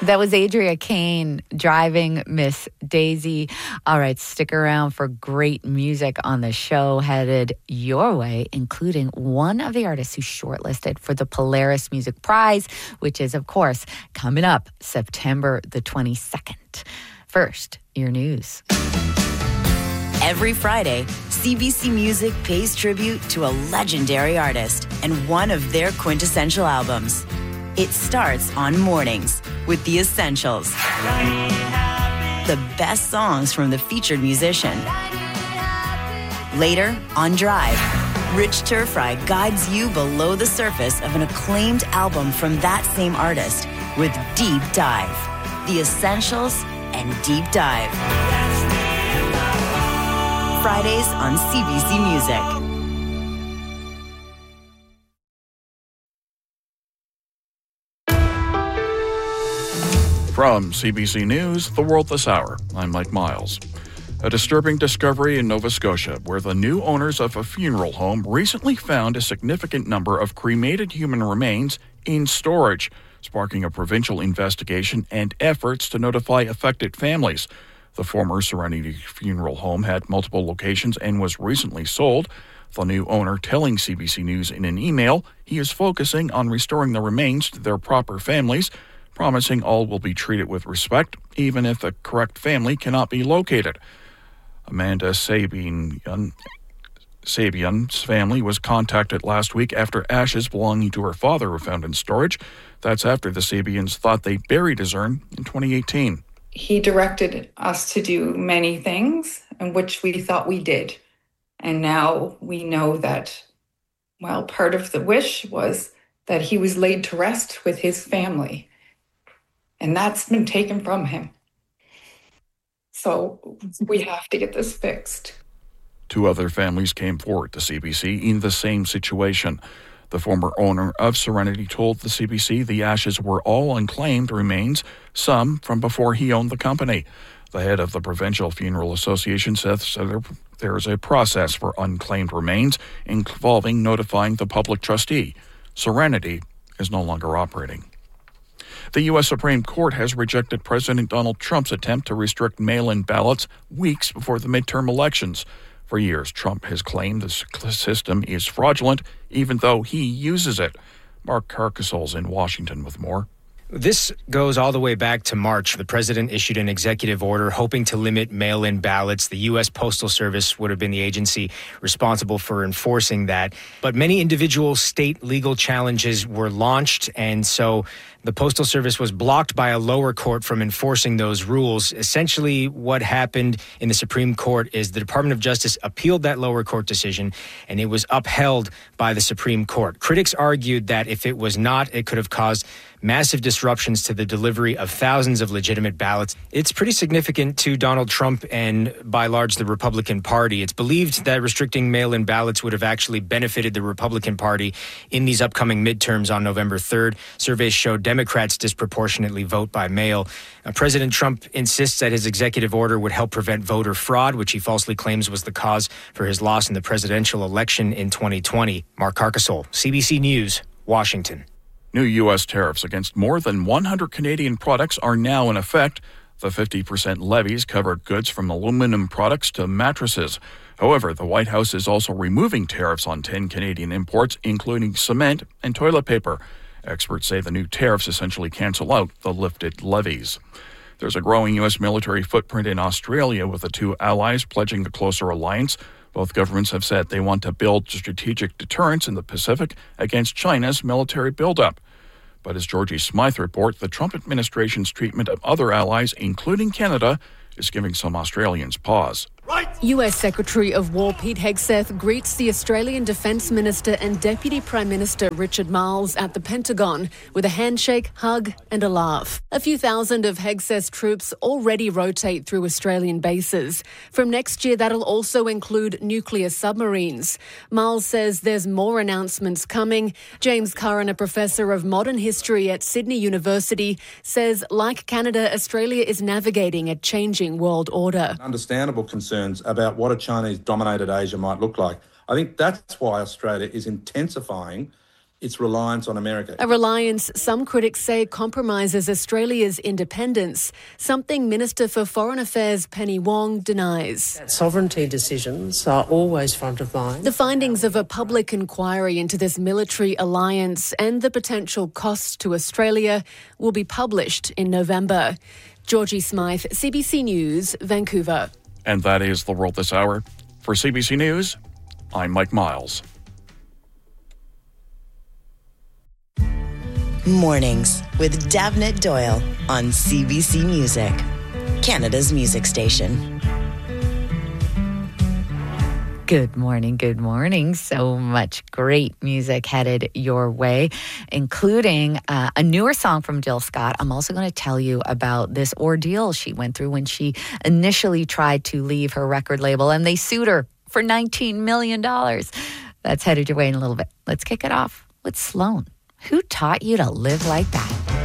That was Adria Kane, Driving Miss Daisy. All right, stick around for great music on the show headed your way, including one of the artists who's shortlisted for the Polaris Music Prize, which is, of course, coming up September the 22nd. First, your news. Every Friday, CBC Music pays tribute to a legendary artist and one of their quintessential albums. It starts on mornings with The Essentials, the best songs from the featured musician. Later, on Drive, Rich Turfry guides you below the surface of an acclaimed album from that same artist with Deep Dive. The Essentials and Deep Dive. Fridays on CBC Music. From CBC News, The World This Hour, I'm Mike Miles. A disturbing discovery in Nova Scotia, where the new owners of a funeral home recently found a significant number of cremated human remains in storage, sparking a provincial investigation and efforts to notify affected families. The former Serenity Funeral Home had multiple locations and was recently sold. The new owner telling CBC News in an email he is focusing on restoring the remains to their proper families, promising all will be treated with respect, even if the correct family cannot be located. Amanda Sabian's family was contacted last week after ashes belonging to her father were found in storage. That's after the Sabians thought they buried his urn in 2018. He directed us to do many things, in which we thought we did. And now we know that, well, part of the wish was that he was laid to rest with his family. And that's been taken from him. So we have to get this fixed. Two other families came forward to CBC in the same situation. The former owner of Serenity told the CBC the ashes were all unclaimed remains, some from before he owned the company. The head of the Provincial Funeral Association says there is a process for unclaimed remains involving notifying the public trustee. Serenity is no longer operating. The U.S. Supreme Court has rejected President Donald Trump's attempt to restrict mail-in ballots weeks before the midterm elections. For years, Trump has claimed the system is fraudulent, even though he uses it. Mark Carcasol's in Washington with more. This goes all the way back to March. The president issued an executive order hoping to limit mail-in ballots. The U.S. Postal Service would have been the agency responsible for enforcing that. But many individual state legal challenges were launched, and so the Postal Service was blocked by a lower court from enforcing those rules. Essentially, what happened in the Supreme Court is the Department of Justice appealed that lower court decision, and it was upheld by the Supreme Court. Critics argued that if it was not, it could have caused massive disruptions to the delivery of thousands of legitimate ballots. It's pretty significant to Donald Trump and, by large, the Republican Party. It's believed that restricting mail-in ballots would have actually benefited the Republican Party in these upcoming midterms on November 3rd. Surveys show Democrats disproportionately vote by mail. President Trump insists that his executive order would help prevent voter fraud, which he falsely claims was the cause for his loss in the presidential election in 2020. Mark Carcasole, CBC News, Washington. New U.S. tariffs against more than 100 Canadian products are now in effect. The 50% levies cover goods from aluminum products to mattresses. However, the White House is also removing tariffs on 10 Canadian imports, including cement and toilet paper. Experts say the new tariffs essentially cancel out the lifted levies. There's a growing U.S. military footprint in Australia, with the two allies pledging a closer alliance. Both governments have said they want to build strategic deterrence in the Pacific against China's military buildup. But as Georgie Smythe reports, the Trump administration's treatment of other allies, including Canada, is giving some Australians pause. US Secretary of War Pete Hegseth greets the Australian Defence Minister and Deputy Prime Minister Richard Marles at the Pentagon with a handshake, hug and a laugh. A few thousand of Hegseth's troops already rotate through Australian bases. From next year, that'll also include nuclear submarines. Marles says there's more announcements coming. James Curran, a professor of modern history at Sydney University, says like Canada, Australia is navigating a changing world order. Understandable concerns about what a Chinese-dominated Asia might look like. I think that's why Australia is intensifying its reliance on America. A reliance some critics say compromises Australia's independence, something Minister for Foreign Affairs Penny Wong denies. Sovereignty decisions are always front of mind. The findings of a public inquiry into this military alliance and the potential costs to Australia will be published in November. Georgie Smythe, CBC News, Vancouver. And that is The World This Hour. For CBC News, I'm Mike Miles. Mornings with Davnit Doyle on CBC Music, Canada's music station. Good morning, good morning. So much great music headed your way, including a newer song from Jill Scott. I'm also going to tell you about this ordeal she went through when she initially tried to leave her record label and they sued her for $19 million. That's headed your way in a little bit. Let's kick it off with Sloan. Who taught you to live like that?